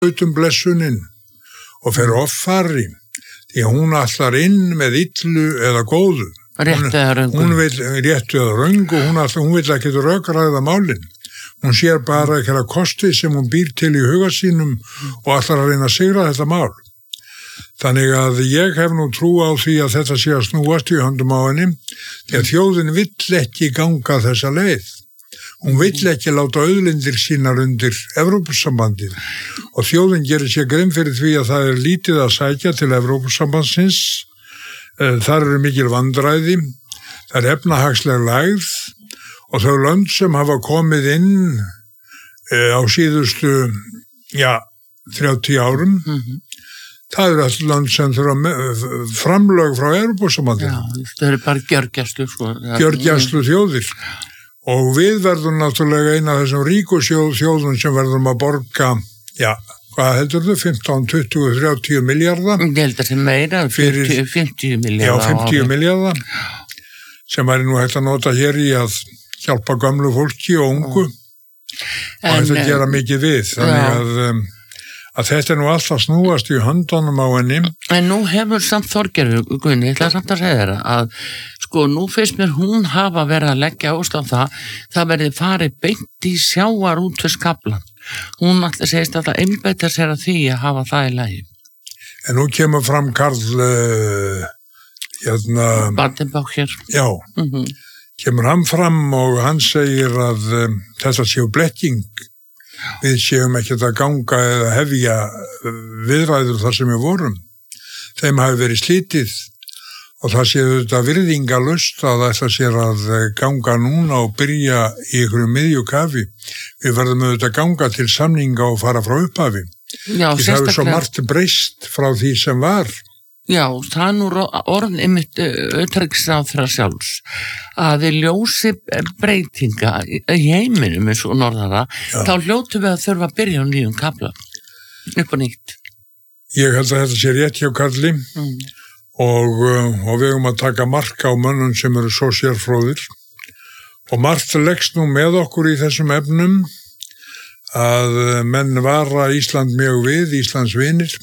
blessunin og fer offari því að hún allar inn með illu eða góðu. Réttu eða röngu. Hún vil réttu eða röngu, hún vil ekki rökræða málin. Hún sér bara eitthvað kosti sem hún býr til í huga sínum og allar að reyna að sigra þetta mál. Þannig að ég hef nú trú á því að þetta sé að snúast í höndum á henni því að þjóðin vill ekki ganga þessa leið. Hún vill ekki láta auðlindir sínar undir Evrópusambandið og þjóðin gerir sér grein fyrir því að það lítið að sækja til Evrópusambandsins. Þar eru mikil vandræði, það efnahagsleg lægð og þau lönd sem hafa komið inn á síðustu 30 árum, það eru alltaf lönd sem þurfa framlög frá Evrópusambandinu. Já, það eru bara gjörgæslu. Gjörgæslu þjóðir. Og við verðum náttúrulega eina af þessum ríku þjóðum sem verðum að borga, hvað heldur þau, 15, 20, 30 miljardar? Ég held að það meira, 50 miljardar. Já, 50 miljardar, sem væri nú hægt að nota hér í að hjálpa gömlu fólki og ungu og þetta gera mikið við. Þannig að þetta nú alltaf snúast í höndunum á henni. En nú hefur samt Þorgerður, Guðni, ég ætla samt að segja þér að nú finnst mér hún hafa verið að leggja áherslu á það verði farið beint í sjávarútvegskaflann. Hún alltaf segist alltaf einbeita sér að því að hafa það í lagi. En nú kemur fram Karl Badenbach hér. Já, kemur hann fram og hann segir að þetta séu blekking. Við séum ekkert að ganga eða hefja viðræður þar sem við vorum. Þeim hafi verið slítið og það séu þetta virðingalust að ætla sér að ganga núna og byrja í ykkur miðju kafi. Við verðum auðvitað að ganga til samninga og fara frá upphafi. Já, því það hefur svo margt breyst frá því sem var. Já, það nú orðin einmitt utanríkisráðherra sjálfs að við ljósi breytinga í heiminum eins og norðara, þá hljótum við að þurfa að byrja á nýjum kafla upp og nýtt. Ég held að þetta sé rétt hjá Karli og við höfum að taka mark á mönnum sem eru svo sérfróðir og margt leggst nú með okkur í þessum efnum að menn vara Ísland mjög við, Íslands vinir.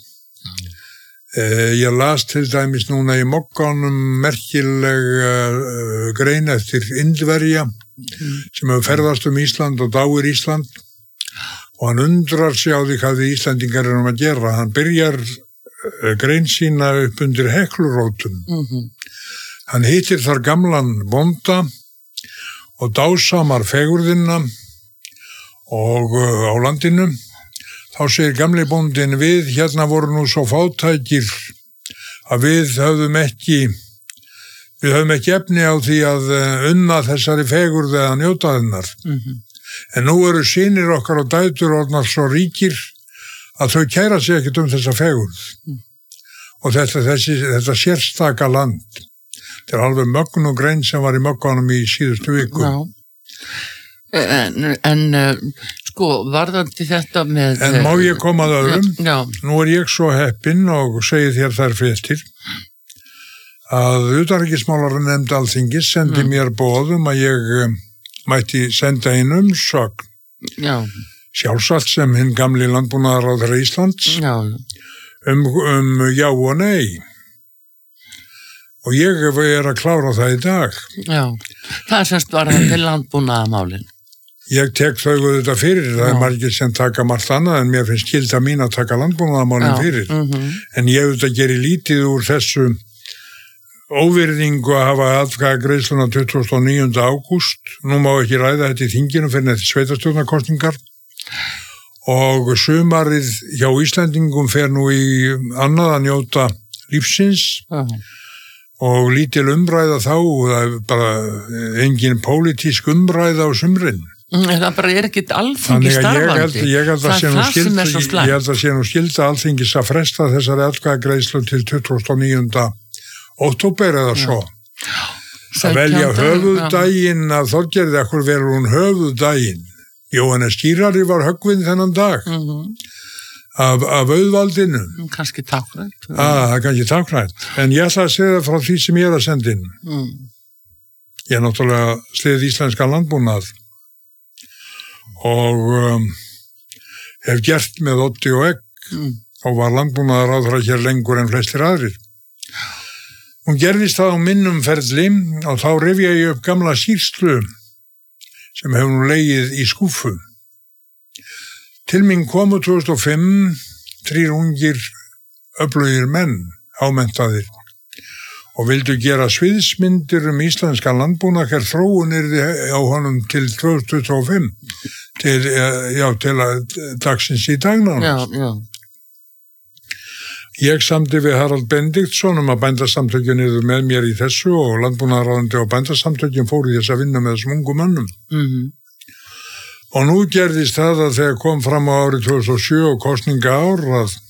Ég las til dæmis núna í Mogganum merkileg grein eftir Indverja sem hefur ferðast Ísland og dáir Ísland og hann undrar sig á því hvað við Íslandingar erum að gera. Hann byrjar grein sína upp undir heklurótum. Hann hittir þar gamlan bónda og dásamar fegurðina og á landinu. Þá segir gamli bóndin við, hérna voru nú svo fátækir að við höfum ekki efni á því að unna þessari fegurð eða njóta hennar. En nú eru synir okkar og dætur orðnar svo ríkir að þau kæra sig ekkert þessa fegurð. Og þetta sérstaka land. Þetta alveg mögn og grein sem var í Mogganum í síðustu viku. En varðandi þetta með... En má ég koma að öðrum? Já. Nú ég svo heppinn og segi þér þær fréttir að utanríkismálanefnd Alþingis sendi mér boðum að ég mætti senda inn umsögn. Já. Sjálfsagt sem hinn gamli landbúnaðarráðherra Íslands. Já. Já og nei. Og ég að klára það í dag. Já. Það semst var það til landbúnaðarmálin. Ég tek þau þetta fyrir, það margir sem taka margt annað en mér finnst skylda mín að taka landbúnaðarmálin fyrir. En ég geri lítið úr þessu óvirðingu að hafa atkvæðagreiðsluna 29. ágúst. Nú má ekki ræða þetta í þinginu fyrir eftir sveitarstjórnarkosningar. Og sumarið hjá Íslendingum fer nú í annað að njóta lífsins og lítil umræða þá, það er bara engin pólitísk umræða á sumrin. Það bara ekkert Alþingi starfandi. Ég held að sé nú skylda Alþingis að fresta þessari atkvæðagreiðslu til 29. október eða svo. Að velja höfuðdaginn að Þorgerði, akkur verður hún höfuðdaginn. Jóhannes Skírari var höggvinn þennan dag af auðvaldinu. Kannski táknrænt. Það er kannski táknrænt. En ég ætla að segja frá því sem ég að senda inn. Ég náttúrulega sleið íslenska landbúnað og hef gert með Otti og Egg og var landbúnaðarráðherra hér lengur en flestir aðrir. Hún gerðist það á minnum ferli og þá rifja ég upp gamla skýrslu sem hefur nú legið í skúffu. Til mín komu 2005 3 ungir öflugir menn, ámenntaðir, og vildu gera sviðsmyndir íslenska landbúnað hér þróun yrði á honum til 2025, til dagsins í dagnánast. Já. Ég samdi við Harald Benediktsson að bændasamtökin yrðu með mér í þessu og landbúnaðarráðuneyti og bændasamtökin fóru í þess að vinna með þessum ungu mönnum. Og nú gerðist það að þegar kom fram á árið 2007 og kosninga ár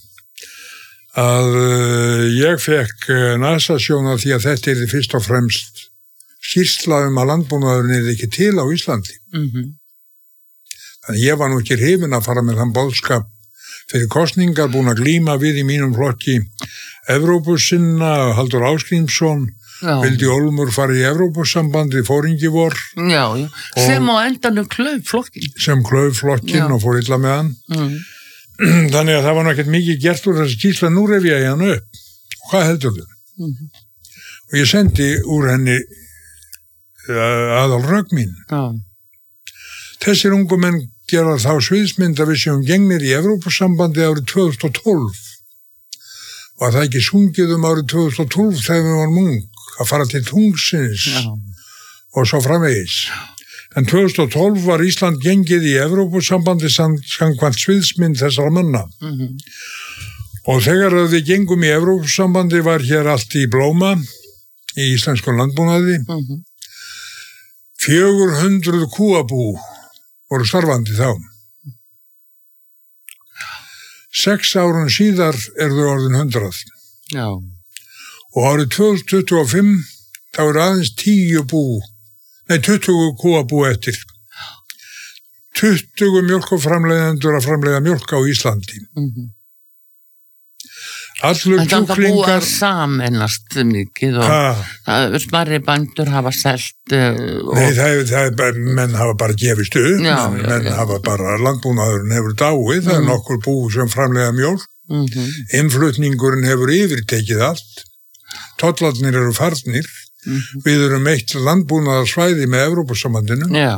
að ég fekk nasasjón af því að þetta yrði fyrst og fremst skýrsla að landbúnaðurinn yrði ekki til á Íslandi. Þannig ég var nú ekki hrifinn að fara með þann boðskap fyrir kosningar, búin að glíma við í mínum flokki Evrópusinna, Halldór Ásgrímsson, vildi Olmur fara í Evrópusambandi, fóringi vor. Já. Sem á endanum klauf flokkin. Sem klauf flokkin og fór illa með hann. Þannig að það var náttúrulega mikið gert úr þessi skýrsla, nú rifja ég hann upp. Og hvað heldur þau? Og ég sendi úr henni aðal mín. Þessir ungu menn gera þá sviðsmynd að við séum gengnir í Evrópusambandi árið 2012. Var það ekki sungið árið 2012 þegar við varum ung að fara til tungsins og svo framvegis. En 2012 var Ísland gengið í Evrópusambandi samkvæmt sviðsmynd þessara manna. Og þegar við gengum í Evrópusambandi var hér allt í blóma í íslensku landbúnaði. 400 kúabú voru starfandi þá. 6 árum síðar þau orðin 100. Já. Og árið 2025 þá aðeins 20 kúabú eftir. 20 mjólkuframleiðendur að framleiða mjólk á Íslandi. Allur kjúklingar... En það búa samennast mikið og smarri bændur hafa selt... Nei, menn hafa bara gefist upp, menn hafa bara, landbúnaðurinn hefur dáið, það nokkur bú sem framleiða mjólk, innflutningurinn hefur yfirtekið allt, tollarnir eru farnir, við erum eitt landbúnaðarsvæði með Evrópusambandinu. Já.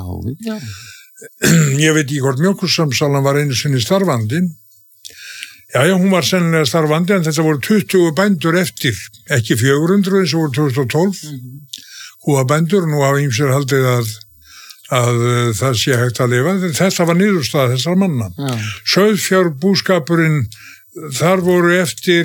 Ég veit ekki hvort mjólkursamsalan var einu sinni starfandi. Já, hún var sennilega starfandi en þetta voru 20 bændur eftir, ekki 400 eins og voru 2012. Kúabændur, nú hafa ýmsir haldið að það sé hægt að lifa. Þetta var niðurstaða þessar manna. Sauðfjárbúskapurinn, þar voru eftir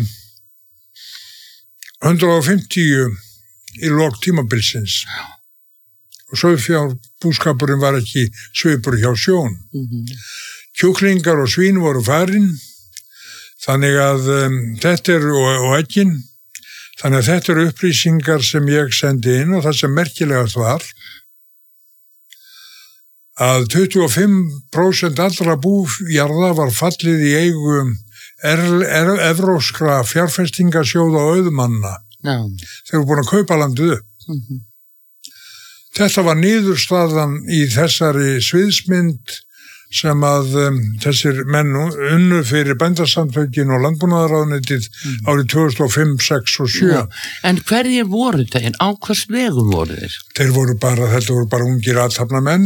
150 í lok tímabilsins. Og sauðfjárbúskapurinn var ekki svipur hjá sjón. Kjúklingar og svín voru farin. Þannig að þetta og eggin, þannig að þetta eru upplýsingar sem ég sendi inn og það sem merkilegast var að 25% allra bújarða var fallið í eigu evrópskra fjárfestingasjóða og auðmanna. Þeir eru búin að kaupa landið upp. Þetta var niðurstaðan í þessari sviðsmynd sem að þessir menn unnu fyrir bændasamtökin og landbúnaðarráðuneytið árið 2005, 6 og 7. En hverjir voru þeir? Á hvers vegum voru þeir? Þetta voru bara ungir athafnamenn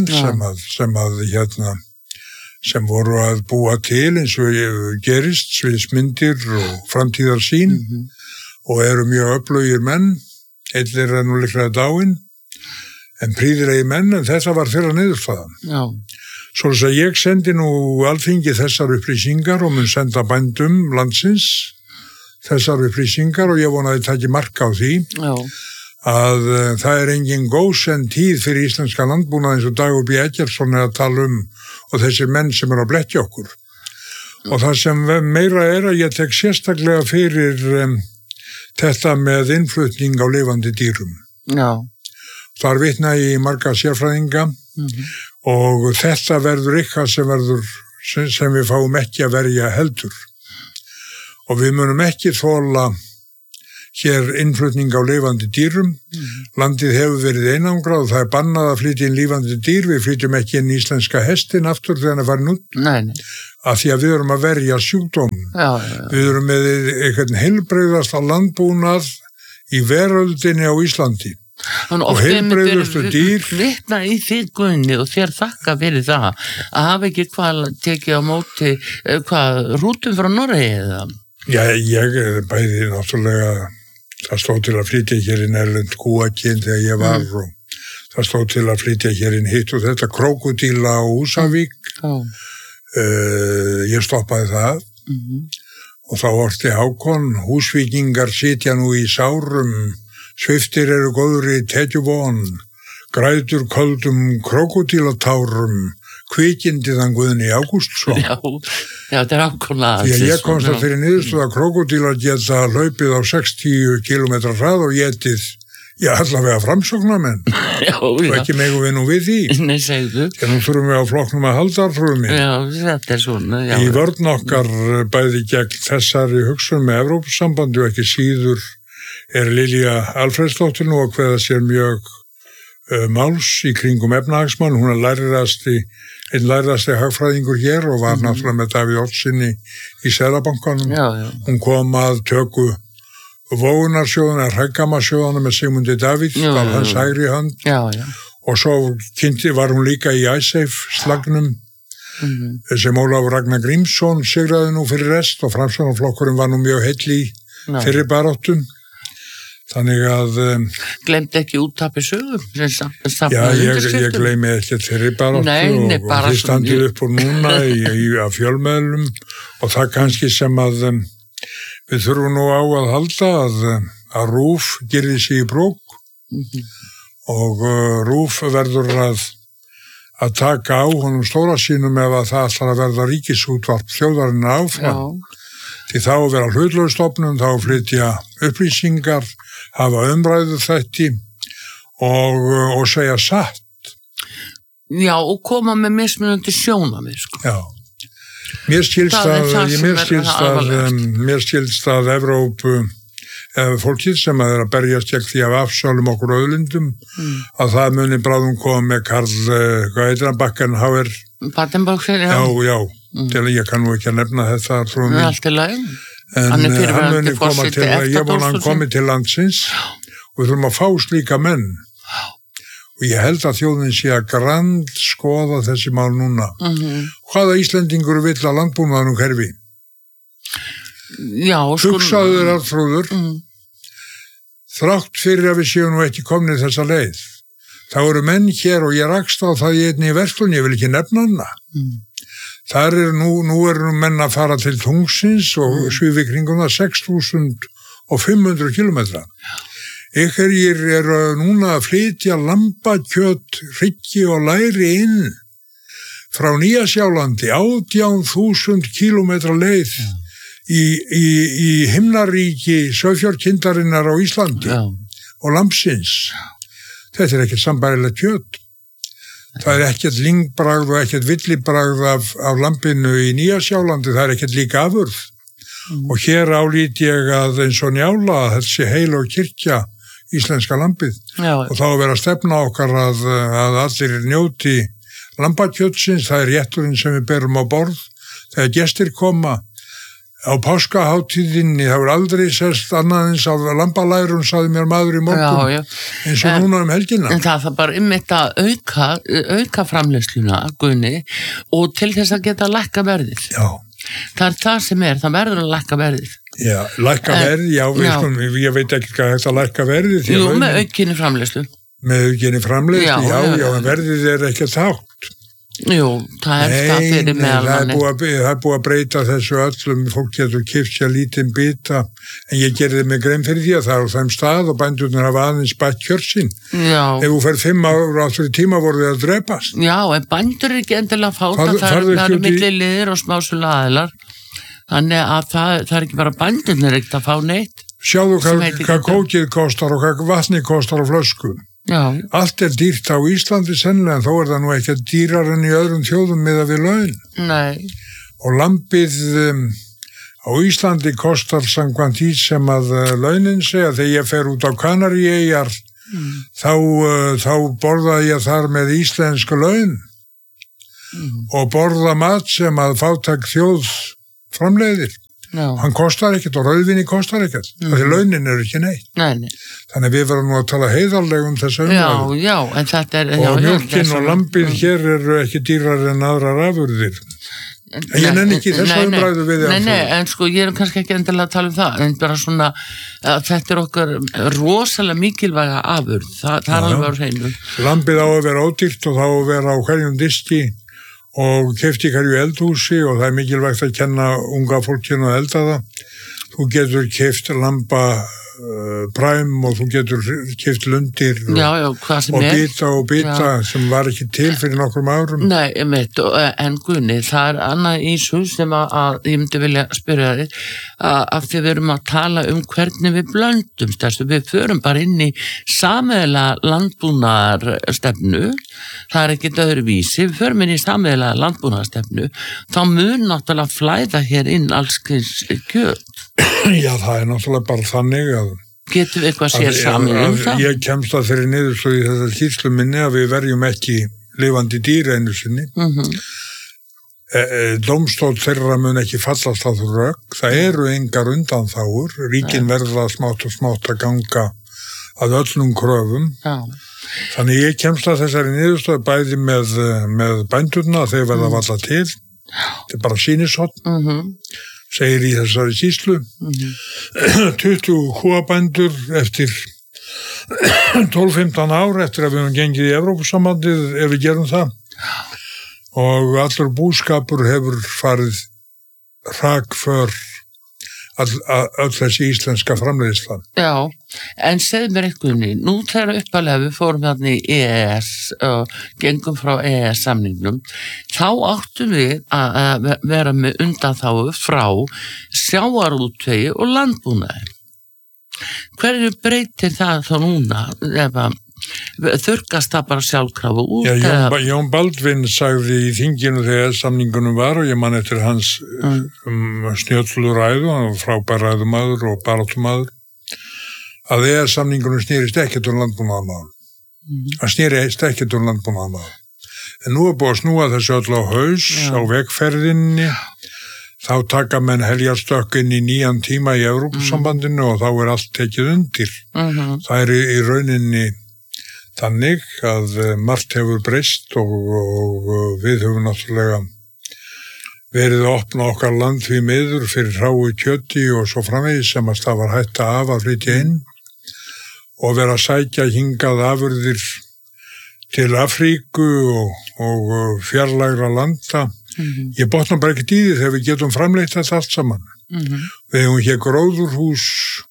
sem voru að búa til eins og gerist, sviðsmyndir og framtíðarsýn og eru mjög öflugir menn. Einn er nú líklega dáinn, en prýðilegi menn, en þetta var þeirra niðurstaðan. Já. Svo að ég sendi nú Alþingi þessar upplýsingar og mun senda bændum landsins þessar upplýsingar og ég vona að þið taki mark á því að það er engin góðsend tíð fyrir íslenska landbúnað eins og Dagur B. Eggertsson er að tala og þessir menn sem eru að blekkja okkur. Og það sem meira er að ég tek sérstaklega fyrir þetta með innflutning á lifandi dýrum. Já. Þar vitna ég í marga sérfræðinga og þetta verður eitthvað sem við fáum ekki að verja heldur. Og við munum ekki þola hér innflutning á lifandi dýrum. Landið hefur verið einangrað og það bannað að flytja inn lifandi dýr. Við flytjum ekki inn íslenska hestin aftur þegar hann er farin út. Nei. Af því að við erum að verja sjúkdóm. Já. Við erum með eitthvað heilbrigðasta landbúnað í veröldinni á Íslandi. Og heilbrigðustu dýr. Vitna í þig, Guðni, og þér þakka fyrir það að hafa ekki hvað tekið á móti rútum frá Noregi eða? Já, ég bæði náttúrulega, það stóð til að flytja hér inn erlend kúakinn þegar ég var og það stóð til að flytja hér inn hitt og þetta krókódíla á Húsavík. Ég stoppaði það og þá orti Hákon, Húsvíkingar sitja nú í sárum, sviftir eru góðri tekjuvon, grætur köldum krókódílatárum, kvikindi þann Guðni Ágústsson. Já, þetta er ákvörlega. Því að ég komst að fyrir niðurstöð að krókódílar geta hlaupið á 60 km hrað og getið, allavega framsóknarmenn. Já. Og ekki megum við nú við því. Nei, segðu. En nú þurfum við á flokknum að halda þrjum minn. Já, þetta er svona. Já. Í vörn okkar bæði gegn þessari hugsun með Evrópusambandi og ekki síður Lilja Alfreðsdóttir nú að kveða sér mjög máls í kringum efnahagsmann. Hún einn lærðasti hagfræðingur hér og var náttúrulega með Davíð Oddssyni í Seðlabankanum. Já. Hún kom að töku Vógunarsjóðuna, Hræggamasjóðuna með Sigmundi Davíð, var hans hægri hönd. Já. Og svo var hún líka í ISAFE slagnum sem Ólafur Ragnar Grímsson sigraði nú fyrir rest og Framsóknarflokkurinn var nú mjög heill í þeirri baráttum. Þannig að gleymdi ekki úttapi sögum. Já, ég gleymi ekki þeirri baráttu og þið standið upp úr núna af fjölmiðlum og það kannski sem að við þurfum nú á að halda að RÚV gerði sig í brók og RÚV verður að taka á honum stóra sínum ef að það ætlar að verða ríkisútvarp þjóðarinnar áfram. Því þá að vera hlutlaustofnun, þá að flytja upplýsingar, hafa umræðu þætti og segja satt. Já, og koma með mismunandi sjónamið, sko. Já. Mér skilst að Evrópu, fólkið sem er að berjast gegn því af afsálum okkur auðlindum, að það muni bráðum koma með Karl, hvað heitir hann, Bakkenhauer? Battenbauer, já. Já. Til að ég kann nú ekki að nefna þetta frá mig. Allt í lagi. En hann muni koma til að ég vona hann komi til landsins og við þurfum að fá slíka menn. Og ég held að þjóðin sé að grand skoða þessi mál núna. Hvaða Íslendingur vill að landbúnaðanum hverfi? Já, sko. Hugsaðu þér Arnþrúður, þrátt fyrir að við séum nú ekki komnið þessa leið. þá eru menn hér og ég rakst á það í einni verslun, ég vil ekki nefna hana. Þar nú eru menn að fara til Tungsins og svífi kringum það 6.500 kilometra. Einhverjir eru núna að flytja lambakjöt, hryggi og læri inn frá Nýja-Sjálandi, 18.000 kilometra leið í himnaríki sauðfjárkindarinnar á Íslandi og lambsins. Þetta er ekkert sambærilegt kjöt. Það er ekkert lyngbragð og ekkert villibragð af lambinu í Nýja-Sjálandi, það er ekkert líka afurð. Og hér álít ég að eins og Njála, þessi heil og kirkja íslenska lambið. Og þá að vera stefna okkar að allir njóti lambakjötsins, það er rétturinn sem við berum á borð. Þegar gestir koma á páskaháttíðinni, það voru aldrei sérst annað eins af lambalærum, sagði mér maður í morgun, eins og núna helgina. En það er bara þetta auka framleiðsluna, Guðni, og til þess að geta lækka verðið. Já. Það er það sem það verður að lækka verðið. Já, lækka verðið, ég veit ekki hvað þetta lækka verðið. Jú, með aukinni framleiðslu. Með aukinni framleiðslu, já, en verðið er ekki þátt. Jú, það er það fyrir meðal. Það er búið að breyta þessu öllum, fólk getur keypt sér lítinn bita, en ég gerði mig grein fyrir því að það er á þeim stað og bændurnar hafa aðeins bætt kjörsinn. Já. Ef þú fer 5 ára áttur í tíma voru þið að drepast. Já, en bændur er ekki endilega fáta, það eru milliliðir og smásula aðilar, þannig að það er ekki bara bændurnir ekkert að fá neitt. Sjáðu hvað kókið kostar og hvað vatni kostar á flösku. Já. Allt er dýrt á Íslandi sennilega, en þó er það nú ekki dýrar en í öðrum þjóðum miðað við laun. Nei. Og lambið Á Íslandi kostar samkvæmt því sem að launin segja, þegar ég fer út á Kanaríeyjar, þá borðaði ég þar með íslensku laun og borða mat sem að fátæk þjóð framleiðir. Hann kostar ekkert og rauðvinni kostar ekkert. Því launin eru ekki neitt. Nei. Þannig að við verðum nú að tala heiðarlega þessa umræðu. Já, en þetta er... Og mjólkin og lambið hér eru ekki dýrar en aðrar afurðir. En ég nenni ekki þessa umræðu við þér. Nei, en sko ég er kannski ekki endilega að tala um það, en bara svona að þetta er okkar rosalega mikilvæga afurð. Það er alveg á hreinu. Lambið á að vera ódýrt og þá að vera á hverjum diski og keypt í hverju eldhúsi og það er mikilvægt að kenna unga fólkinu að elda það. Þú getur keypt lamba Prime og þú getur keypt lundir og bita sem var ekki til fyrir nokkrum árum. Nei, en Guðni, það er annað í svo sem að ég myndi vilja spyrja þig af því við erum að tala um hvernig við blöndumst þessu. Við förum bara inn í sameiginlega landbúnaðarstefnu, það er ekkert öðru vísi, við förum inn í sameiginlega landbúnaðarstefnu, þá mun náttúrulega flæða hér inn alls kjöt. Já, það er náttúrulega bara þannig að getum við eitthvað sér saman það? Ég kemst að þeirri niðurstöðu í þessar skýrslu minni að við verjum ekki lifandi dýr einu sinni. Dómstól þeirra mun ekki fallast á þú rök. Það eru engar undanþágur. Ríkin verða smátt og smátt að ganga að öllum kröfum. Þannig ég kemst að þessari niðurstöðu bæði með bændurna þeir verða valla til. Þetta er bara sýnishorn. Segir í þessari skýrslu 20 kúabændur eftir 12-15 ár eftir að við höfum gengið í Evrópusambandið ef við gerum það og allur búskapur hefur farið hrakför öll þessi íslenska framleiðsla. Já, en segð mér eitthvað nú þegar uppalega við fórum hérna í EES og gengum frá EES samningnum, þá áttum við að vera með undanþágu frá sjávarútvegi og landbúnaði. Hverju breytir það þá núna ef að þurrkast það bara sjálfkrafa út? Já, Jón Baldvin sagði í þinginu þegar samningunum var og ég man eftir hans snjöllur ræðu, hann var frábær ræðumaður og baráttumaður, að þegar samningunum snýrist ekkert landbúnaðarmál. Hann snýrist ekkert landbúnaðarmál. En nú er búið að snúa þessu öll á haus á vegferðinni, þá taka menn heljarstökk inn í 9 tíma í Evrópusambandinu og þá er allt tekið undir. Það er í rauninni þannig að margt hefur breyst og við höfum náttúrulega verið að opna okkar land því miður fyrir hráu kjöti og svo framvegis sem að það var hætta af að flytja inn og vera að sækja hingað afurðir til Afríku og fjarlægra landa. Ég botna bara ekkert í því þegar við getum framleitt þetta allt saman. Við hefum hér gróðurhús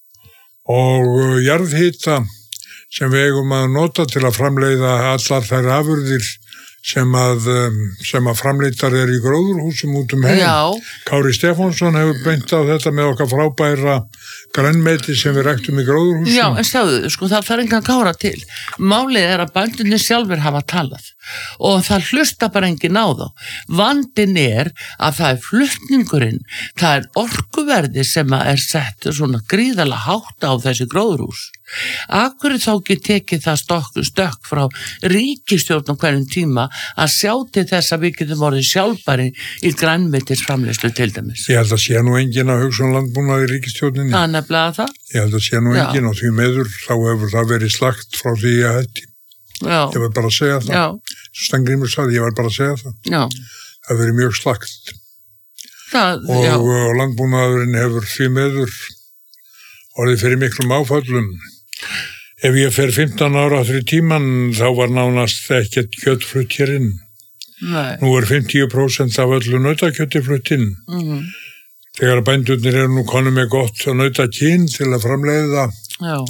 og jarðhita sem við eigum að nota til að framleiða allar þær afurðir sem að framleitar í gróðurhúsum út heim. Kári Stefánsson hefur beint á þetta með okkar frábæra grænmeti sem við ræktum í gróðurhúsum. Já, en sjáðu, sko, það þarf engan kára til. Málið er að bændurnir sjálfur hafa talað og það hlusta bara enginn á þá. Vandinn er að það er flutningurinn, það er orkuverði sem er sett svona gríðarlega hátt á þessi gróðurhús. Akkur þá ekki tekið það stökk frá ríkisstjórn á hverjum tíma að sjá til þess að við getum orðið sjálfbæri í grænmetisframleiðslu til dæmis. Ég held að sé nú enginn að hugsa landbúnað í ríkisstjórninni. Það er nefnilega það. Ég held að sé nú enginn og því meður þá hefur það verið slagt frá því að hætti. Ég var bara að segja það. Stengrimur sagði, ég var bara að segja það. Það verið mjög slagt. Og landbúnaðurinn hefur því meður orðið fyrir miklum áföllum. Ef ég fer 15 ára fyrir tíman þá var nánast ekkert kjöt flutt hér inn. Nú er 50% af öllu nautakjöti flutt inn. Þegar bændurnir eru nú konum með gott nautakyn til að framleiða það.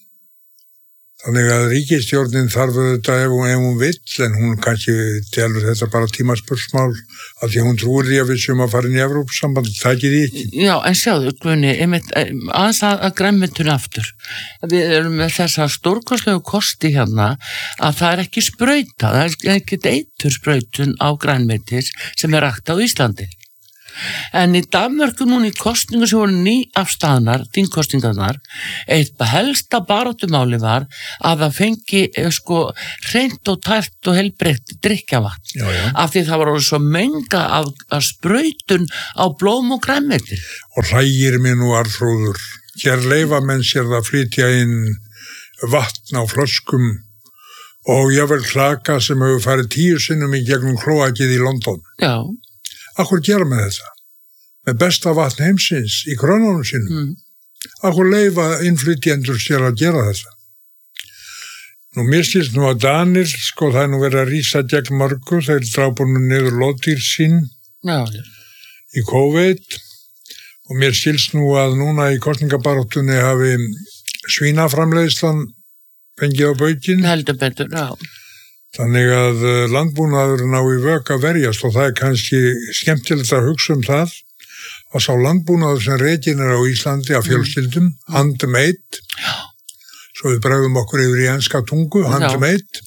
Þannig að ríkisstjórnin þarf þetta ef hún vill, en hún kannski telur þetta bara tímaspursmál af því hún trúir því að við séum að fara inn í Evrópusamband, það ekki því ekki. Já, en sjáðu, Guðni, aðeins að grænmetun aftur. Við erum með þessa stórkostlegu kosti hérna að það er ekki sprauta, það er ekki eitursprautun á grænmetis sem er rækt á Íslandi. En í Danmörku núna í kosningu sem voru nýafstaðnar, þingkosningarnar, eitt helsta baráttumáli var að það fengi hreint og tært og heilbrigt drykkjavatn. Af því það var orðið svo menga af sprautun á blóm og grænmeti. Og hrægir mig nú Arnþrúður. Hér leyfa menn sér það flytja inn vatn á flöskum og jável klaka sem hefur farið 10 sinnum í gegnum klóakið í London. Já. Akkur gera með þetta? Með besta vatn heimsins í krönunum sínum. Akkur leyfa innflytjendur sér að gera þetta? Nú mér skilst nú að Danir, það er nú verið að rísa gegn mörgu, þeir drápu nú niður lóðdýr sín í COVID og mér skilst nú að núna í kosningabaráttunni hafi svínaframleiðslan fengið á baukinn. Heldur betur, já. Þannig að landbúnaðurinn á í vök að verjast og það er kannski skemmtilegt að hugsa um það að sá landbúnaður sem rekin er á Íslandi af fjölskyldum, handmade, svo við bregðum okkur yfir í enska tungu, handmade,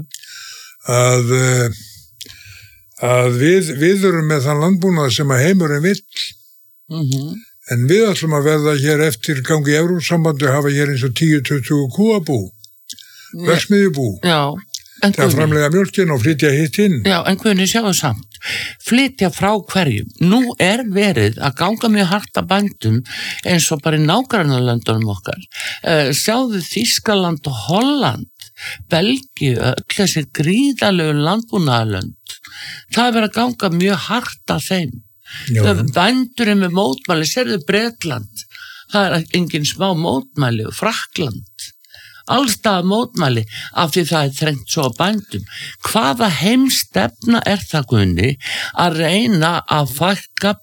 að við erum með þann landbúnað sem að heimurinn vill. En við ætlum að verða hér eftir gangi Evrópssambandi að hafa hér eins og 10-20 kúabú. Verksmiðjubú. Já, en Guðni. Það framlega mjölkin og flytja hitt inn. Já, en Guðni, sjáðu samt. Flytja frá hverjum. Nú er verið að ganga mjög hart að bændum eins og bara í nágrannalöndunum okkar. Sjáðu Þýskaland og Holland, Belgíu, öll þessi gríðalegu landbúnaðarlönd. Það er verið að ganga mjög hart að þeim. Bændurinn með mótmæli, sérðu Bretland. Það er engin smá mótmæli og Frakkland. Allstað mótmæli af því það er þrengt svo á bændum. Hvaða heimstefna er það, Guðni, að reyna að fækka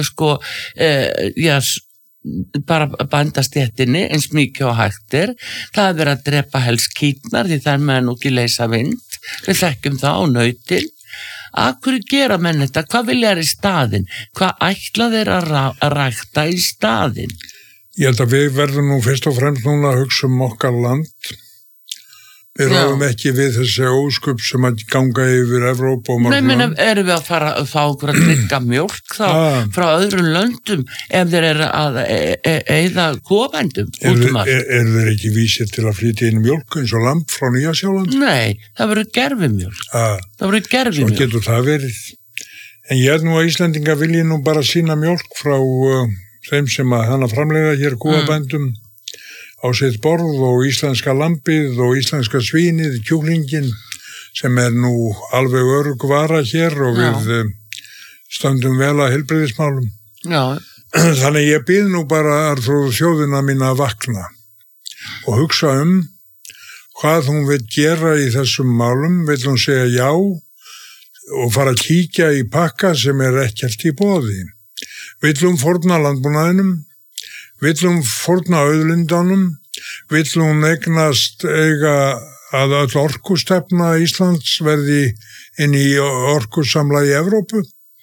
bara bændastéttinni eins mikið og hægt er. Það er verið að drepa helst kýtnar því það er með nú ekki leysa vind. Við þekkjum það á nautin. Að hverju gera menn þetta? Hvað vilja þeir í staðinn? Hvað ætla þeir að rækta í staðinn? Ég held að við verðum nú fyrst og fremst núna að hugsa um okkar land. Við ráðum ekki við þessi ósköp sem að ganga yfir Evrópu og mörgum land. Nei, erum við að fara að fá okkur að drikka mjólk þá frá öðrum löndum ef þeir eru að eyða kúabændum út um allt? Er þeir ekki vísir til að flytja inn mjólk eins og lamb frá Nýja-Sjálandi? Nei, það verður gerfimjólk. Það verður gerfimjólk. Svo getur það verið. En ég held nú að Íslendinga vilji nú bara sína mjólk frá þeim sem að hana framleiða hér kúabændum á sitt borð og íslenska lambið og íslenska svínið, kjúklingin sem er nú alveg örugg vara hér og við stöndum vel að heilbrigðismálum. Þannig ég bið nú bara Arnþrúður þjóðina mína að vakna og hugsa um hvað hún vil gera í þessum málum. Vill hún segja já og fara að kíkja í pakka sem er ekkert í boði? Vill hún fórna landbúnaðinum? Vill hún fórna auðlindunum? Vill hún eiga að öll orkustefna Íslands verði inn í orkusamla í Evrópu?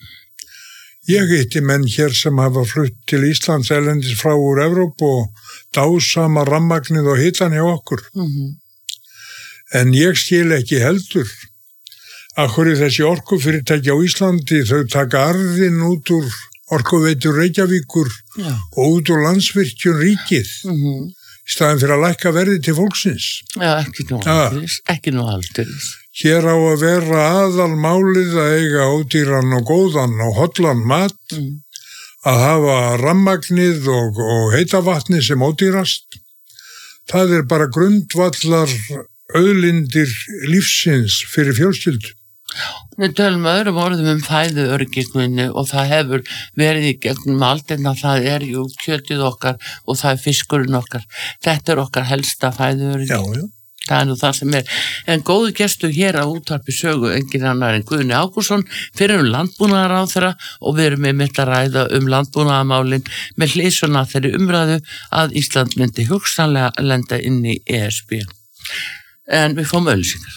Ég hitti menn hér sem hafa flutt til Íslands erlendis frá úr Evrópu og dásama rafmagnið og hitan hjá okkur. En ég skil ekki heldur að hverju þessi orkufyrirtæki á Íslandi þau taka arðinn út úr Orkuveitur Reykjavíkur og út úr Landsvirkjun ríkið í staðinn fyrir að lækka verði til fólksins. Já, ekki nú aldeilis. Hér á að vera aðalmálið að eiga ódýran og góðan og hollan mat, að hafa rafmagnið og heitavatni sem ódýrast. Það er bara grundvallar auðlindir lífsins fyrir fjölskyldu. Við tölum öðrum orðum fæðuöryggi og það hefur verið í gegnum aldina, það er jú kjötið okkar og það er fiskurinn okkar. Þetta er okkar helsta fæðuöryggi. Já. Það er nú það sem er. En góðu gestur hér á Útvarpi Sögu, engin annar en Guðni Ágústsson, fyrir landbúnaðaráðherra og við erum einmitt að ræða landbúnaðarmálin með hliðsjón af þeirri umræðu að Ísland myndi hugsanlega lenda inn í ESB. En við fáum auglýsingar.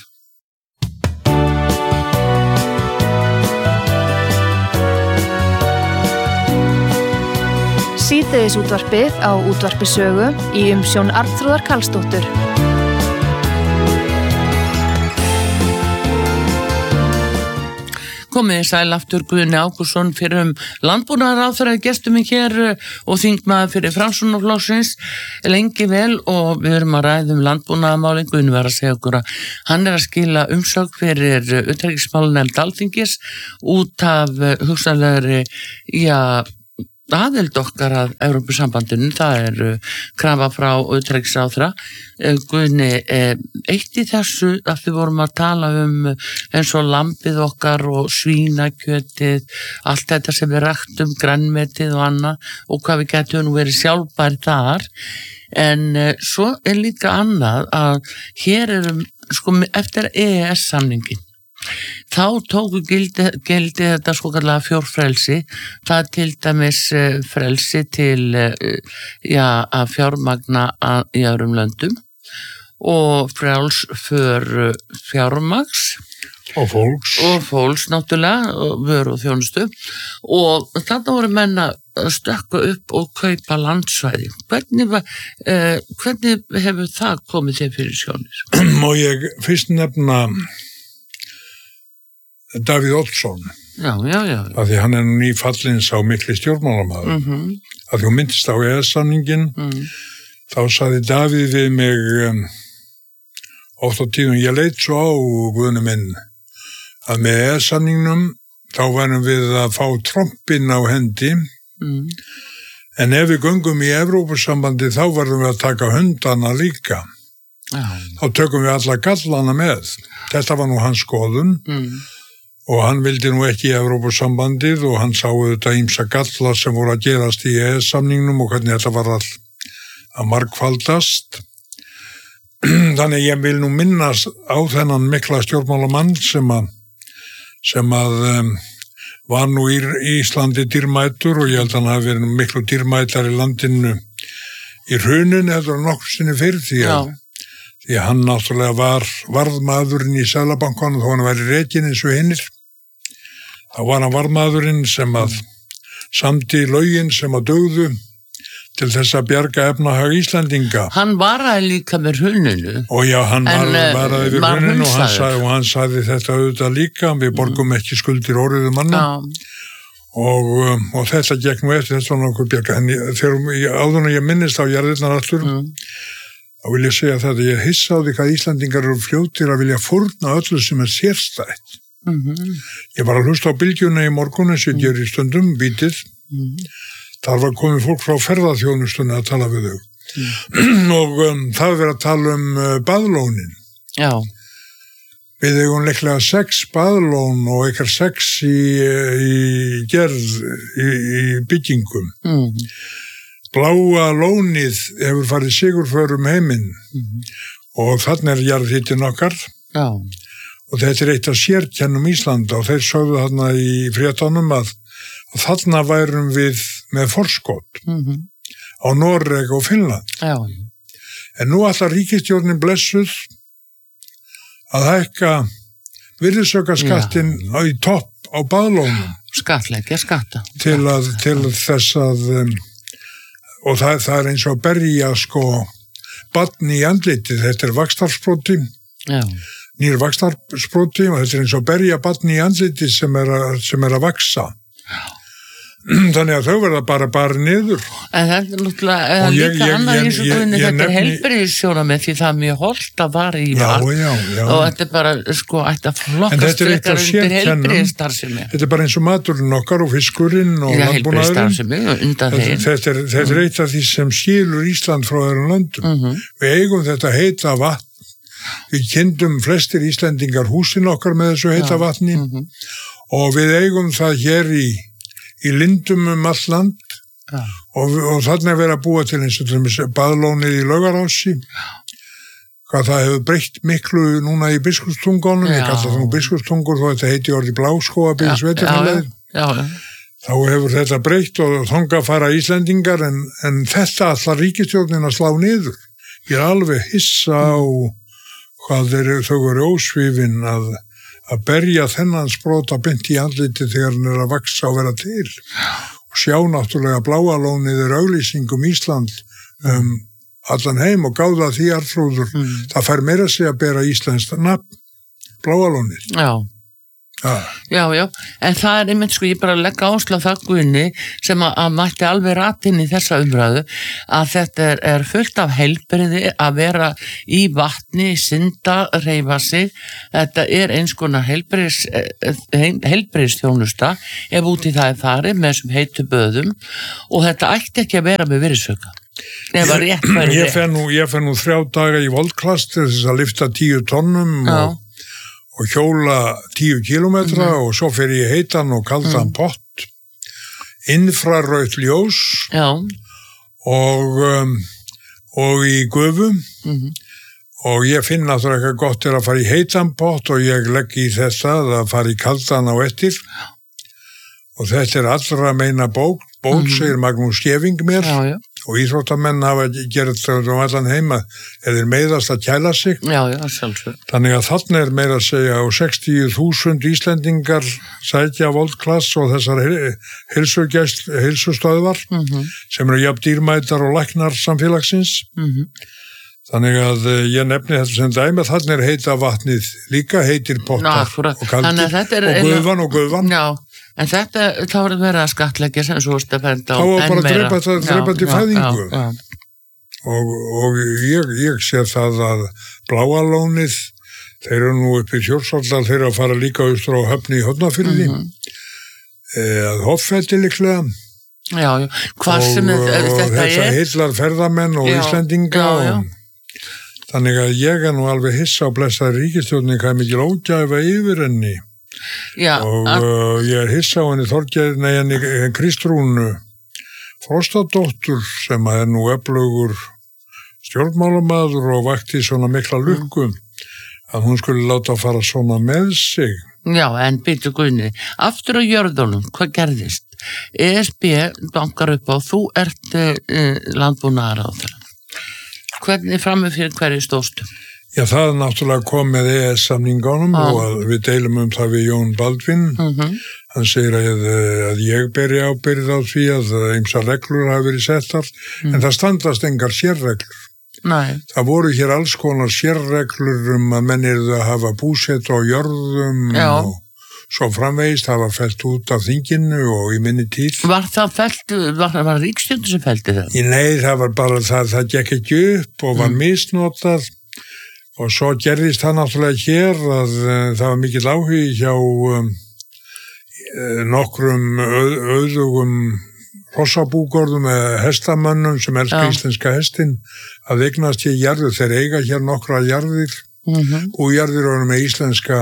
Síðdegisútvarpið á Útvarpi Sögu í umsjón Arnþrúðar Karlsdóttur. Komið sæl aftur Guðni Ágústsson fyrir landbúnaðarráðherra gestum minn hér og þingmaður fyrir Framsóknarflokksins lengi vel og við erum að ræða landbúnaðarmálin. Guðni var að segja okkur að hann að skila umsögn fyrir utanríkismálanefnd Alþingis út af hugsanlegri aðild okkar að Evrópusambandinu, það krafa frá utanríkisráðherra. Guðni, eitt í þessu að við vorum að tala eins og lambið okkar og svínakjötið, allt þetta sem við ræktum, grænmetið og annað og hvað við getum nú verið sjálfbæri þar, en svo líka annað að hér eftir EES-samningin þá tóku gildi þetta svokallaða fjórfrelsi, það til dæmis frelsi til að fjármagna í öðrum löndum og frjáls för fjármagns og fólks náttúrulega, vöru og þjónustu og þarna voru menn að stökka upp og kaupa landsvæði. Hvernig hefur það komið þér fyrir sjónir? Má ég fyrst nefna Davíð Oddsson, af því hann nú nýfallinn sá mikli stjórnmálamaður, af því hún myndist á EES-samningin, þá sagði Davíð við mig oft á tíðum, ég leit svo á Guðni minn, að með EES-samningnum þá varum við að fá trompin á hendi, en ef við göngum í Evrópusambandi þá varum við að taka hundana líka. Þá tökum við alla gallana með. Þetta var nú hans skoðun, og hann vildi nú ekki í Evrópusambandið og hann sá þetta ýmsa galla sem voru að gerast í EES-samningnum og hvernig þetta var að margfaldast. Þannig ég vil nú minnast á þennan mikla stjórnmálamann sem að var nú í Íslandi dýrmætur og ég held að hann hafi verið miklu dýrmætar í landinu í hruninu eða nokkur sinni fyrir því að hann náttúrulega var varðmaðurinn í Seðlabankanum þó hann væri rekinn eins og hinnir. Þá var hann varðmaðurinn sem að samdi lögin sem að dugðu til þess að bjarga efnahag Íslendinga. Hann varaði líka með hruninu. Og já, hann varaði við hruninu og hann sagði þetta auðvitað líka, við borgum ekki skuldir orðuðu manna. Og þetta gekk nú eftir þetta nokkuð bjarga. Þegar áður en ég minnist á jarðirnar aftur, þá vil ég segja þetta, ég hissa á því hvað Íslandingar eru fljótir að vilja fórna öllu sem sérstætt. Ég var að hlusta á Bylgjuna í morgun eins og ég ger í stundum, bítið. Þar var komið fólk frá ferðaþjónustunni að tala við þau. Og það var verið að tala baðlónin. Já. Við eigum leiklega 6 baðlón og eitthvað 6 í gerð, í byggingum. Bláa lónið hefur farið sigurförum heiminn og þannig jarðhitinn okkar og þetta eitt af sérkennum Íslanda og þeir sögðu þarna í fréttunum að þarna værum við með forskot á Noreg og Finnland. En nú ætlar ríkisstjórnin blessuð að hækka virðisaukaskattinn í topp á baðlónum. Skattleggja skatta. Til þess að og það eins og að berja barn í andlitið, þetta vaxtarsproti, nýr vaxtarsproti og þetta eins og að berja barn í andlitið sem er að vaxa. Þannig að þau verða bara niður. En þetta náttúrulega líka annað eins og Guðni, þetta heilbrigðissjónarmið því það mjög hollt að vara í vatn og þetta bara ætti að flokkast frekar undir heilbrigðisstarfsemi. Þetta bara eins og maturinn okkar og fiskurinn og landbúnaðurinn. Þetta eitt af því sem skilur Ísland frá öðrum löndum. Við eigum þetta heita vatn. Við kynntum flestir Íslendingar húsin okkar með þessu heita vatni og við eigum það hér í lindum all land og þarna verið að búa til eins og baðlónið í Laugarási hvað það hefur breytt miklu núna í Biskupstungunum, ég kalla það nú Biskupstungur þó þetta heiti orði Bláskógabíl sveitarfélagið, þá hefur þetta breytt og þangað fara Íslendingar en þetta allar ríkisstjórnin að slá niður. Ég alveg hissa á hvað þau eru ósvífin að berja þennan sprota beint í andliti þegar hann að vaksa og vera til. Og sjá náttúrulega Bláa lónið auglýsingum Ísland allan heim og gáða því Arnþrúður. Það fær meira sig að bera íslenskt nafn, Bláa lónið. Já. Já, en það einmitt sko, ég bara legg áherslu á það Guðni sem að mætti alveg ratinn í þessa umræðu að þetta er fullt af heilbrigði að vera í vatni, synda, hreyfa sig, þetta eins konar heilbrigðstjónusta ef út í það farið með þessum heitu böðum og þetta ætti ekki að vera með virðisauka. Ég fer nú 3 daga í Voltklass til þess að lyfta 10 tonnum og hjóla 10 kilometra og svo fer ég heitan og kaldan pott, infrarautt ljós og í gufu og ég finn að það eitthvað gott að fara í heitan pott og ég legg í þetta að fara í kaldan á eftir og þetta allra meina bót, segir Magnús Skeving mér og íþróttamenn hafa gert það allan heima eða meiðast að kæla sig. Sjálfsög. Þannig að þarna meira að segja á 60.000 Íslendingar sækja Voltklass og þessar heilsustöðvar sem eru jafn dýrmætar og læknar samfélagsins. Þannig að ég nefni þetta sem dæmi, þarna heita vatnið líka, heitir pottar og kaldir og gufan. Já. En þetta, þá er verið að skattleggja sem svo stefenda á enn meira. Þá var bara drepa til fæðingu. Og ég sé það að Bláa lónið, þeir eru nú upp í Þjórsárdal, þeir eru að fara líka austur á Höfni í Hornafirði, að Hoffelli líklega. Já, hvað sem þetta og þetta heillar ferðamenn og Íslendinga. Þannig að ég nú alveg hissa á blessaði ríkisstjórnin hvað mikil ógæfa yfir henni. Og ég hissa á henni Kristrúnu Frostadóttur sem nú öflugur stjórnmálamaður og vakti svona mikla lukku að hún skulle láta fara svona með sig. Já, en byrju Guðni, aftur á jörðunum, hvað gerðist? ESB bankar upp á, þú ert landbúnaðarráðherra. Hvernig frammi fyrir hverju stóðstu? Já, það náttúrulega kom með EES-samningunum og við deilum það við Jón Baldvin. Hann segir að ég beri ábyrgð á því að ýmsar reglur hafa verið settar, en það standast engar sérreglur. Nei. Það voru hér alls konar sérreglur að menn yrðu að hafa búsett á jörðum og svo framvegist, það var fellt út af þinginu og í minni tíð. Var það fellt, var ríkisstjórnin sem fellti það? Nei, það var bara það gekk ekki upp og var misnotað. Og svo gerðist það náttúrulega hér að það var mikill áhugi hjá nokkrum auðugum hrossabúgörðum eða hestamönnum sem elska íslenska hestin að eignast hér jarðir. Þeir eiga hér nokkra jarðir og jarðir eru með íslenska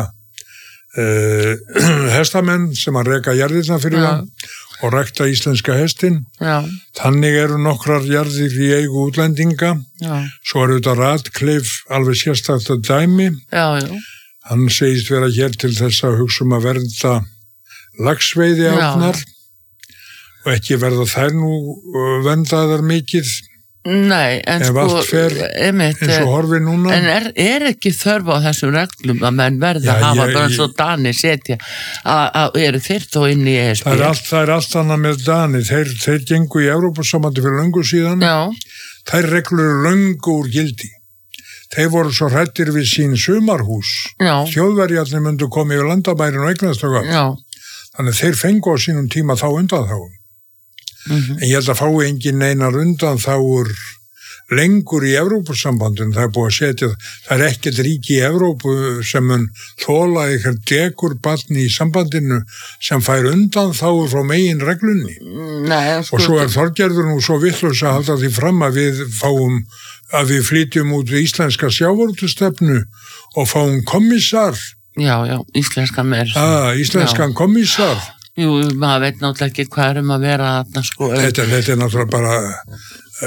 hestamenn sem að reka jarðirna fyrir það og rækta íslenska hestin. Þannig eru nokkrar jarðir í eigu útlendinga. Svo eru þetta Radcliffe alveg sérstakt að dæmi. Hann segist vera hér til þess að hugsa að vernda laxveiði árnar og ekki verða þær nú verndaðar mikið. Nei, en sko eins og horfi núna. En ekki þörf á þessum reglum að menn verða að hafa bara svo Dani setja að eru þeir þó inn í ESB? Það er allt annað með Dani. Þeir gengu í Evrópusambandi fyrir löngu síðan. Þær reglur eru löngu úr gildi. Þeir voru svo hrættir við sín sumarhús. Þjóðverjarnir myndu koma yfir landabærin og eignast og gott. Þannig þeir fengu á sínum tíma þá undanþágum. En ég held að fái engin neinar undanþágur lengur í Evrópusambandinu. Það búið að setja, það ekkert ríki í Evrópu sem mun þola eitthvað dekurbarn í sambandinu sem fær undanþágur frá megin reglunni. Og svo Þorgerður nú svo vitlaus að halda því fram að við flytjum út við íslenska sjávarútvegstefnu og fáum kommissar. Já, íslenskan meir. Íslenskan kommissar. Jú, maður veit náttúrulega ekki hvað að vera þarna sko. Þetta er náttúrulega bara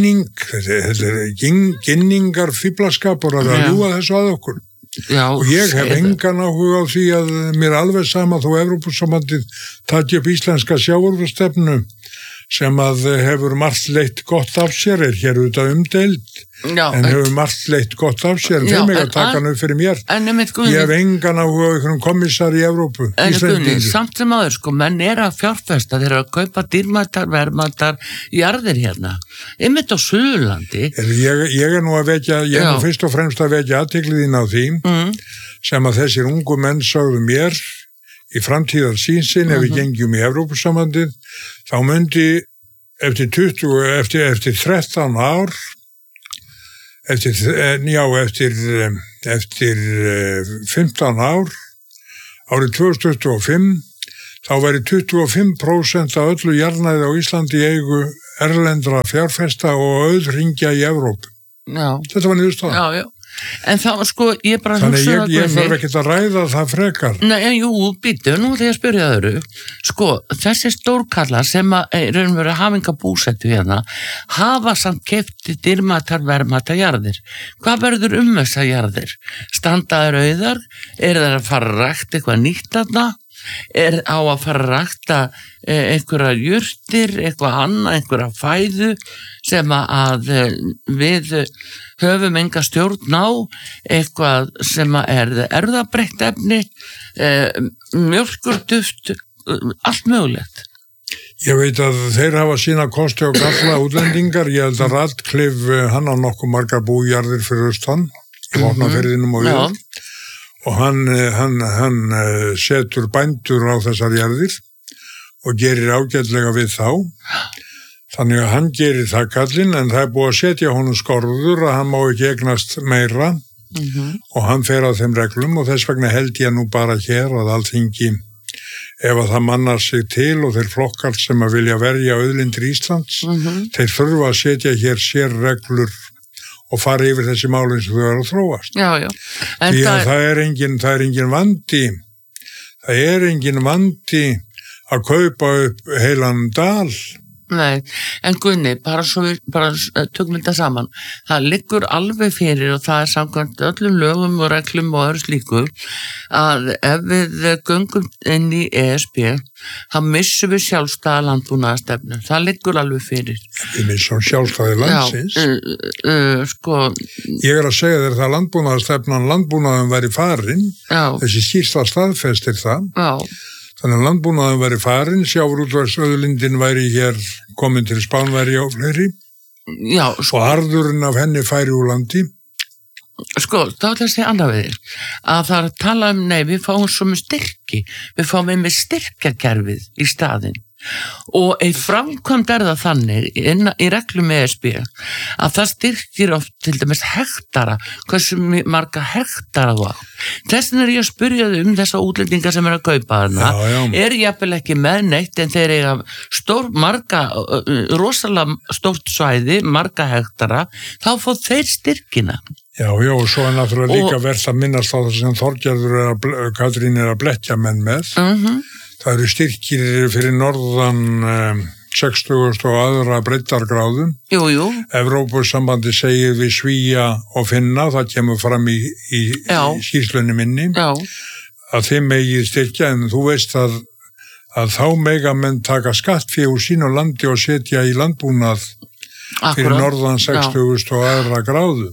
ginningar fíblaskapur að ljúga þessu að okkur. Og ég hef engan áhuga á því að mér alveg sama þó Evrópusambandið taki upp íslenska sjávarútvegstefnu sem að hefur margt leitt gott af sér, hér auðvitað umdeild, en hefur margt leitt gott af sér, en þeir mig að taka hann upp fyrir mér. Ég hef engan áhuga á einhvern kommissar í Evrópu. Samt sem áður, sko, menn að fjárfesta, þeir að kaupa dýrmætar, verðmætar, jarðir hérna, einmitt á Suðurlandi. Ég nú að vekja, nú fyrst og fremst að vekja athygli þín á því, sem að þessir ungu menn sögðu mér í framtíðar sínsinn ef við gengjum í Evrópusambandið, þá myndi eftir 13 ár, eftir 15 ár, árið 2025, þá væri 25% af öllu jarðnæði á Íslandi í eigu erlendra fjárfesta og auðhringja í Evrópu. Já. Þetta var niðurstaðan. Já, já. En þá, sko, ég bara þannig ég þarf ekkert að ræða það frekar. Nei, jú, býttu, nú þegar ég spyrja öðru. Sko, þessi stórkallar sem raun veru hafinga búsettu hérna, hafa samt keypti dýrmætar verðmætar jarðir. Hvað verður þessar jarðir? Standaðir auðar? Þeir að fara að rækta eitthvað nýtt þarna? Á að fara að rækta einhverja jurtir, eitthvað annað, einhverja fæðu sem að við höfum enga stjórn á, eitthvað sem erfðabreytt efni, mjólkurduft, allt mögulegt. Ég veit að þeir hafa sína kosti og galla útlendingar. Ég held að Radcliffe, hann á nokkuð margar bújarðir fyrir austan, í Vopnafirðinum og við. Og hann setur bændur á þessar jarðir og gerir ágætlega við þá. Þannig að hann gerir það kallinn, en það er búið að setja honum skorður að hann má ekki eignast meira og hann fer á þeim reglum, og þess vegna held ég nú bara hér að Alþingi, ef að það mannar sig til og þeir flokkar sem að vilja verja auðlindir Íslands, þeir þurfa að setja hér sér reglur og fara yfir þessi mál eins og þau eru að þróast. Já, já. Því að það er engin vandi. Það er engin vandi að kaupa upp heilan dal. Nei, en Gunni, bara tökum þetta saman. Það liggur alveg fyrir, og það samkvæmt öllum lögum og reglum og öðru slíku, að ef við göngum inn í ESB, þá missum við sjálfstæða landbúnaðarstefnu. Það liggur alveg fyrir. Við missum sjálfstæði landsins. Sko. Ég er að segja þér það landbúnaðum væri farin. Já. Þessi skýrsla staðfestir það. Já. Þannig að landbúnaðum væri farin, sjávarútvegsauðlindin væri hér komin til Spánverja og fleiri. Já, sko. Og arðurinn af henni færi úr landi. Sko, þá ætla að segja annað við þér. Að það er að tala við fáum svo með styrki. Við fáum með styrkjakerfið í staðinn. Og í framkvæmd það þannig í reglum ESB að það styrkir oft til dæmis hektara, hversu marga hektara þú á. Þess vegna er ég að spyrja þau þessa útlendinga sem að kaupa þarna, jafnvel ekki með neitt, en þeir eiga rosalega stórt svæði, marga hektara, þá fá þeir styrkina. Já, og svo er náttúrulega líka verðt að minnast á það sem Þorgerður Katrín er að blekkja menn með. Það eru styrkir fyrir norðan 60 og aðra breiddargráðum. Jú. Evrópusambandi segir við Svía og Finna, það kemur fram í skýrslunni minni, að þeim megið styrkja, en þú veist að þá mega menn taka skattfé úr sínu landi og setja í landbúnað fyrir norðan 60 og aðra gráðum.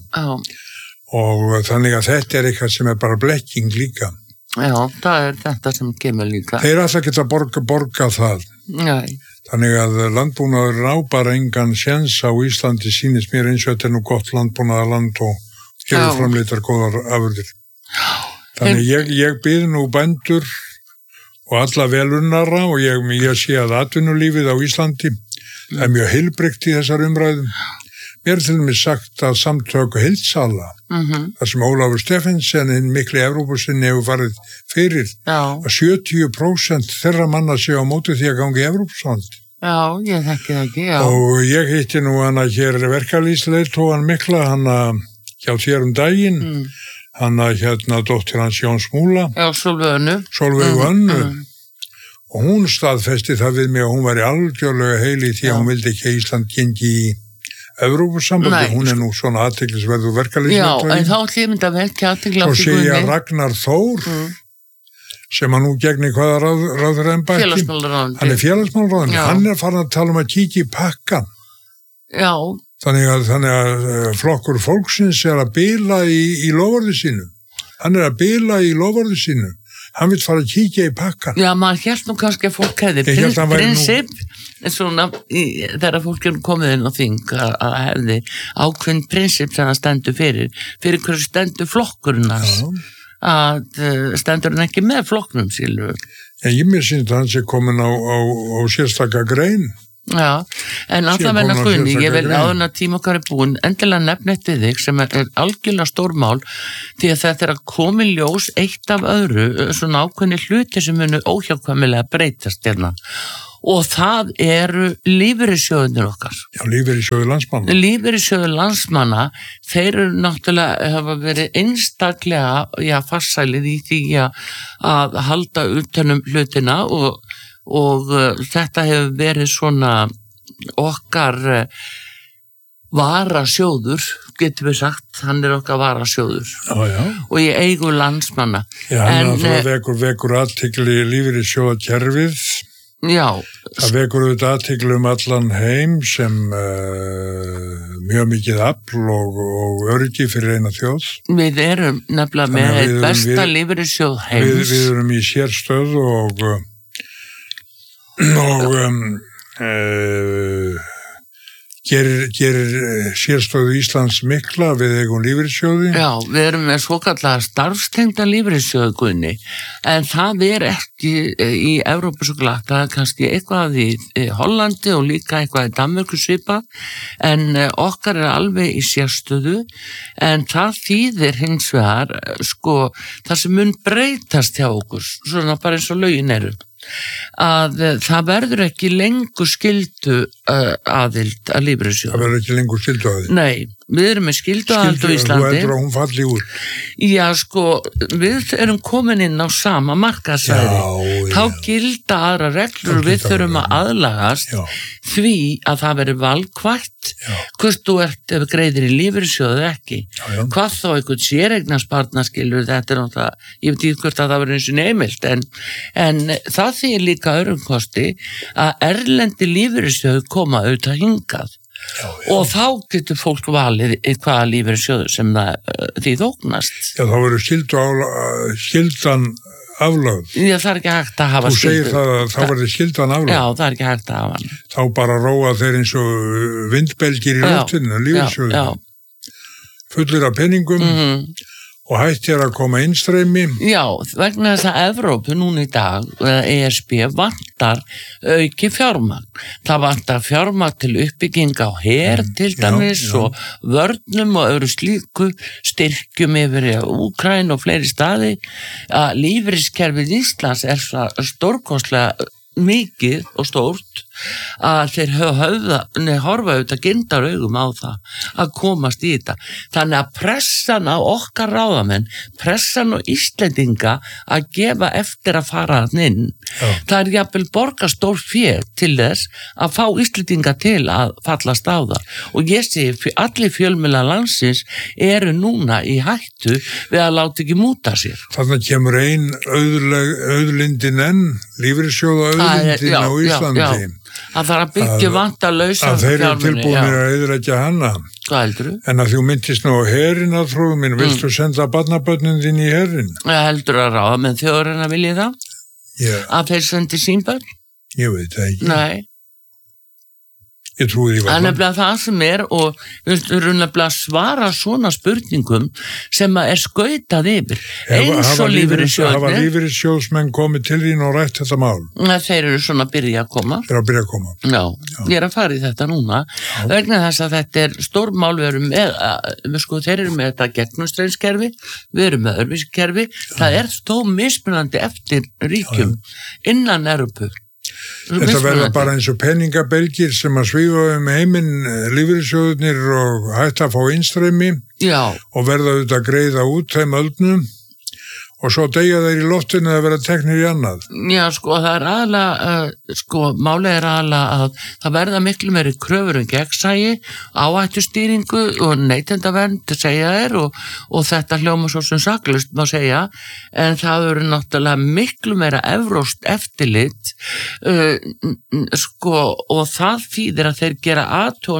Og þannig að þetta er eitthvað sem er bara blekking líka. Já, það er þetta sem kemur líka. Þeir alltaf geta borga það. Nei. Þannig að landbúnaður á bara engan séns á Íslandi, sýnist mér eins og þetta er nú gott landbúnaðarland og gefur framleitar góðar afurðir. Þannig ég bið nú bændur og alla velunnara, og ég sé að atvinnulífið á Íslandi er mjög heilbrigt í þessar umræðum. Mér er til og með sagt að samtök heildsala, þar sem Ólafur Steffensen, hinn mikli Evrópusinni, hefur farið fyrir, að 70% þeirra manna sé á móti því að gangi Evrópusland. Já, ég þekki það ekki, já. Og ég hitti nú hana hér verkalýsleiðtogan mikla, hana hjá þér daginn, hana hérna dóttir hans Jóns Múla. Já, Sólveigu Önnu. Og hún staðfesti það við mig að hún væri algjörlega heil í því að hún vildi ekki að Ísland gengi í Evrópusambandi, hún er nú svona athyglisverður verkalýsleiðtogi. Já, en þá myndi að vekja athygli á því. Svo segja Ragnar Þór, sem að nú gegni hvaða ráðherraembætti. Félagsmálaráðuneyti. Hann er félagsmálaráðuneyti. Hann er farin að tala að kíkja í pakkan. Já. Þannig að flokkur fólksins er að bila í loforði sínu. Hann er að bila í loforði sínu. Hann vil fara að kíkja í pakkan. Já, maður hélt nú kannski að fólk hefði prinsip, en svona þegar fólk er komið inn á þing að hefði ákveðin prinsip sem það stendur fyrir hverju stendur flokkurinn hans. að stendur hann ekki með flokknum sílu. En ég mér syns að hann sé komin á sérstaka grein. Já, en alltaf menna Guðni, ég vil áðurna tíma okkar er búin endilega nefna eitt við þig sem er algjörlega stórmál því að þetta að koma í ljós eitt af öðru svona ákveðni hluti sem munu óhjákvæmilega breytast hérna og það eru lífeyrissjóðirnir okkar. Já, lífeyrissjóðir landsmanna. Lífeyrissjóðir landsmanna, þeir eru náttúrulega hafa verið einstaklega farsælið í því að halda utanum hlutina og þetta hefur verið svona okkar varasjóður, getum við sagt, hann er okkar varasjóður. Já. Og í eigu landsmanna. Já, það vekur athygli lífeyrissjóðakerfið. Já. Það vekur auðvitað athygli allan heim sem mjög mikið afl og öryggi fyrir eina þjóð. Við erum nefnilega með eitt besta lífeyrissjóð heims. Við erum í sérstöð og gerir sérstöðu Íslands mikla við eigum lífeyrissjóði. Já, við erum með svokallega starfstengda lífeyrissjóði Guðni, en það er ekki í Evrópu svo glatt, það er kannski eitthvað í Hollandi og líka eitthvað í Danmörku svipað, en okkar er alveg í sérstöðu, en það þýðir hins vegar, það sem mun breytast hjá okkur, svona bara eins og lögin eru. Að það verður ekki lengur skyldu aðild að lífeyrissjóði. Það verður ekki lengur skyldu aðild? Nei, við erum með skyldu aðild á Íslandi. Þú heldur að hún falli út? Já, við erum komin inn á sama markaðsvæði. Þá gilda aðra reglur og við þurfum að aðlagast því að það verður valkvætt hvort þú ert greiðir í lífeyrissjóði ekki. Hvað þá einhvern séreignarspartnarskilur, þetta er náttúrulega, ég veit ekki hvort að það verður eins og neimilt, en það þýðir líka öðrum kosti að erlendi lífeyrissjóði koma auðvitað hingað. Og þá getur fólk valið hvaða lífeyrissjóður sem því þóknast. Já, þá verður skyldan aflögð. Já, það er ekki hægt að hafa skyldu. Þú segir það að þá verður skyldan aflögð. Já, það er ekki hægt að hafa hann. Þá bara róa þeir eins og vindbelgir í loftinu, lífeyrissjóður. Fullir af penningum og hættir að koma innstreymi. Já, vegna þess að Evrópu núna í dag, ESB, vantar auki fjármagn. Það vantar fjármagn til uppbygging á her til dæmis og vörnum og öðru slíku styrkjum yfir í Úkraínu og fleiri staði. Lífeyriskerfið Íslands er stórkostlega mikið og stórt að þeir horfa auðvitað gindar augum á það að komast í þetta. Þannig að pressan á okkar ráðamenn, pressan á Íslendinga að gefa eftir að fara hann inn. Það er jafnvel borga stór fé til þess að fá Íslendinga til að fallast á það. Og ég segi, allir fjölmiðlar landsins eru núna í hættu við að láta ekki múta sér. Þannig kemur ein auðlindin enn, lífeyrissjóða auðlindin á Íslandi. Það þarf að byggja vantalausa að þeir eru tilbúinir að eyðileggja hana. Hvað heldur þú? En að þú myndist nú á herinn að trúðu minn, viltu senda barnabörnin þín í herinn? Heldur að ráða með þjóðurinn að vilja það? Að þeir sendi sín börn? Ég veit það ekki. Nei. Ég trúi því Það er nefnilega það sem er og við erum nefnilega að svara svona spurningum sem er skautað yfir. Eins og lífeyrissjóðir. Hafa lífeyrissjóðsmenn komið til þín og rætt þetta mál? Þeir eru svona að byrja að koma. Þeir eru að byrja að koma. Já, ég er að fara í þetta núna. Vegna þess að þetta er stór mál, við erum með, þeir eru með þetta gegnumstreymiskerfi, við erum með öðruvískerfi. Það er þó mismunandi eftir ríkjum innan Evrópu. Þetta verða bara eins og penningabelgir sem að svífa heiminn lífeyrissjóðunir og hætta að fá innstreymi og verða auðvitað að greiða út þeim öldnum og svo deyja þeir í loftinu að vera teknir í annað. Já, það er aðalega, málið er aðalega að það verða miklu meiri kröfur gegnsæi, áhættustýringu og neytendavernd segja þeir og þetta hljóma svo sem saklaust má segja, en það eru náttúrulega miklu meira evrópskt eftirlit og það þýðir að þeir gera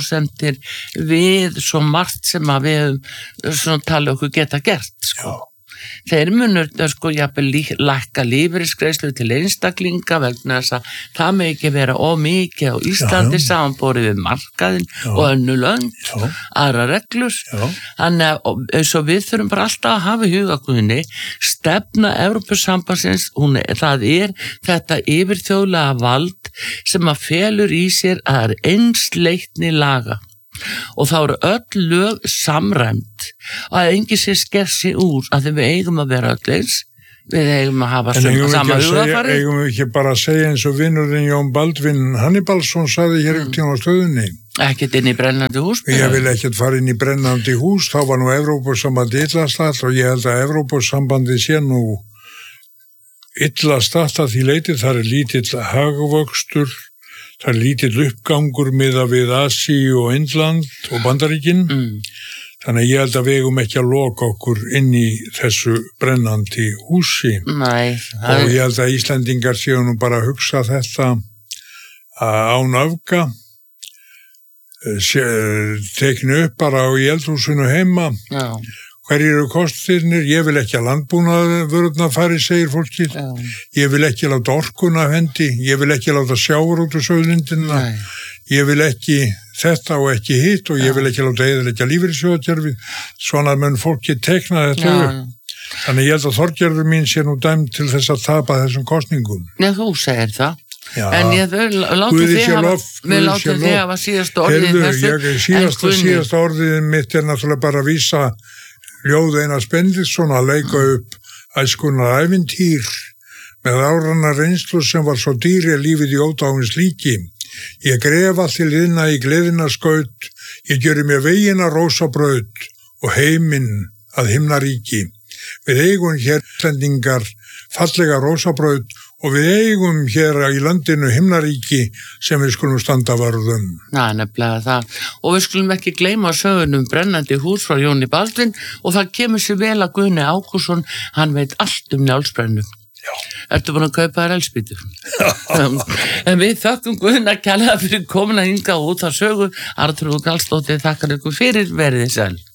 athugasemdir við svo margt sem að við svona tala okkur geta gert, þeir munur sko jafnvel lækka lífeyrisgreiðslur til einstaklinga vegna þess að það með ekki vera of mikið á Íslandi samanborið við markaðinn og önnur lönd, aðra reglur. Þannig að svo við þurfum bara alltaf að hafa í huga Guðni, stefna Evrópusambandsins, það þetta yfirþjóðlega vald sem að felur í sér að það er einsleitni laga. Og þá eru öll lög samræmt og að enginn sér skersi úr að við eigum að vera öll eins, við eigum að hafa sama hugafari. Eigum við ekki bara að segja eins og vinurinn Jón Baldvin Hannibalsson sagði hér ekkert á stöðunni. Ekkert inn í brennandi hús? Ég vil ekkert fara inn í brennandi hús, þá var nú Evrópusambandi illa statt og ég held að Evrópusambandi sé nú illa statt að því leiti, það er lítill hagvöxtur. Það er lítill uppgangur miðað við Asíu og Indland og Bandaríkin. Þannig að ég held að við eigum ekki að loka okkur inn í þessu brennandi húsi. Nei. Og ég held að Íslendingar séu nú bara að hugsa þetta án öfga, teknu upp bara á eldhúsinu heima. Já. Hverjir eru kostirnir? Ég vil ekki að landbúnaðarvörurnar fari, segir fólkið. Ég vil ekki láta orkuna af hendi. Ég vil ekki láta sjávarútvegsauðlindina. Ég vil ekki þetta og ekki hitt og ég vil ekki láta eyðileggja lífeyrissjóðakerfið. Svona mun fólkið tekna þetta upp. Þannig ég held að Þorgerður mín sé nú dæmd til þess að tapa þessum kosningum. Nei, þú segir það. Já. En ég látum þig hafa síðasta orðið þessu. Síðasta orðið mitt er náttúrulega bara að vísa Ljóð Einars Benediktsson að leika upp æskunnar ævintýr með áranna reynslu sem var svo dýri lífið í ódáins líki. Ég grefa til inna í gleðina skaut, ég gjöri mér vegina rósabraut og heiminn að himnaríki. Við eigum hér Íslendingar fallega rósabraut og við eigum hér í landinu himnaríki sem við skulum standa varðum. Ná, nefnilega það. Og við skulum ekki gleyma sögunum brennandi hús frá Jóni Baldvin og það kemur sér vel að Guðni Ágústsson, hann veit allt Njálsbrennu. Já. Ertu búin að kaupa þér eldspýtur? En við þökkum Guðna kærlega fyrir komuna hingað út að sögu. Arnþrúður Karlsdóttir þakkar ykkur fyrir, verið þið sæl.